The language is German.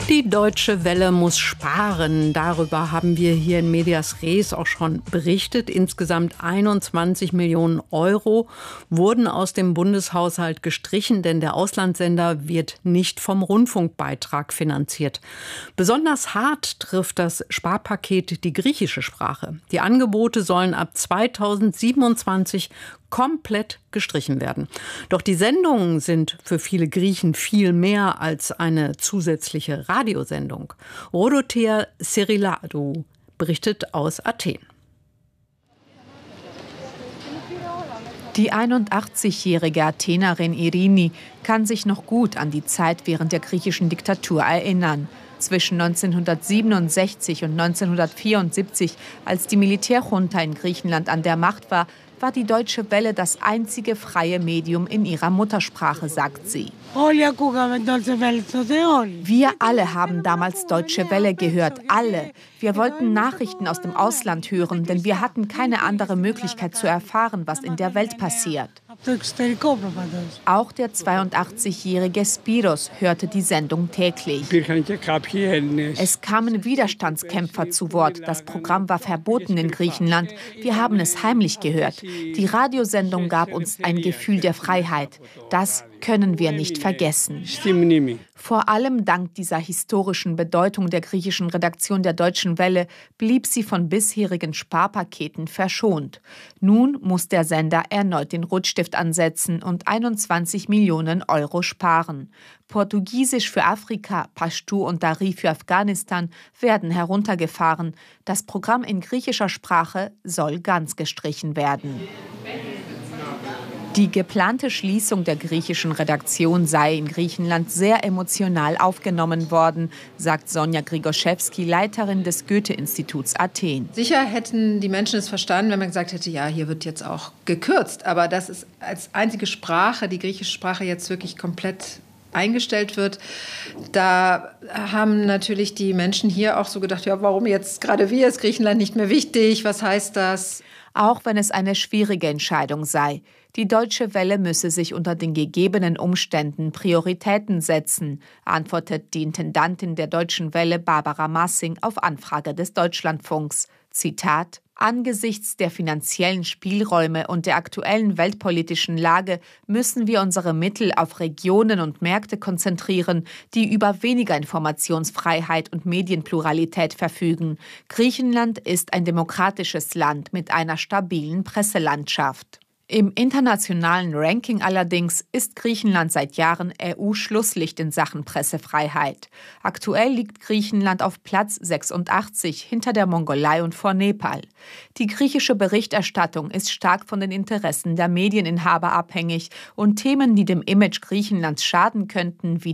Die Deutsche Welle muss sparen. Darüber haben wir hier in Medias Res auch schon berichtet. Insgesamt 21 Millionen Euro wurden aus dem Bundeshaushalt gestrichen, denn der Auslandssender wird nicht vom Rundfunkbeitrag finanziert. Besonders hart trifft das Sparpaket die griechische Sprache. Die Angebote sollen ab 2027 komplett gestrichen werden. Doch die Sendungen sind für viele Griechen viel mehr als eine zusätzliche Radiosendung. Rodothea Seriladou berichtet aus Athen. Die 81-jährige Athenerin Irini kann sich noch gut an die Zeit während der griechischen Diktatur erinnern. Zwischen 1967 und 1974, als die Militärjunta in Griechenland an der Macht war die Deutsche Welle das einzige freie Medium in ihrer Muttersprache, sagt sie. Wir alle haben damals Deutsche Welle gehört, alle. Wir wollten Nachrichten aus dem Ausland hören, denn wir hatten keine andere Möglichkeit zu erfahren, was in der Welt passiert. Auch der 82-jährige Spiros hörte die Sendung täglich. Es kamen Widerstandskämpfer zu Wort. Das Programm war verboten in Griechenland. Wir haben es heimlich gehört. Die Radiosendung gab uns ein Gefühl der Freiheit. Das können wir nicht vergessen. Vor allem dank dieser historischen Bedeutung der griechischen Redaktion der Deutschen Welle blieb sie von bisherigen Sparpaketen verschont. Nun muss der Sender erneut den Rotstift ansetzen und 21 Millionen Euro sparen. Portugiesisch für Afrika, Pashto und Dari für Afghanistan werden heruntergefahren. Das Programm in griechischer Sprache soll ganz gestrichen werden. Die geplante Schließung der griechischen Redaktion sei in Griechenland sehr emotional aufgenommen worden, sagt Sonja Grigoschewski, Leiterin des Goethe-Instituts Athen. Sicher hätten die Menschen es verstanden, wenn man gesagt hätte, ja, hier wird jetzt auch gekürzt. Aber dass es als einzige Sprache, die griechische Sprache jetzt wirklich komplett eingestellt wird, da haben natürlich die Menschen hier auch so gedacht, ja, warum jetzt gerade wir, ist Griechenland nicht mehr wichtig, was heißt das? Auch wenn es eine schwierige Entscheidung sei. Die Deutsche Welle müsse sich unter den gegebenen Umständen Prioritäten setzen, antwortet die Intendantin der Deutschen Welle Barbara Massing auf Anfrage des Deutschlandfunks. Zitat: Angesichts der finanziellen Spielräume und der aktuellen weltpolitischen Lage müssen wir unsere Mittel auf Regionen und Märkte konzentrieren, die über weniger Informationsfreiheit und Medienpluralität verfügen. Griechenland ist ein demokratisches Land mit einer stabilen Presselandschaft. Im internationalen Ranking allerdings ist Griechenland seit Jahren EU-Schlusslicht in Sachen Pressefreiheit. Aktuell liegt Griechenland auf Platz 86 hinter der Mongolei und vor Nepal. Die griechische Berichterstattung ist stark von den Interessen der Medieninhaber abhängig und Themen, die dem Image Griechenlands schaden könnten, wie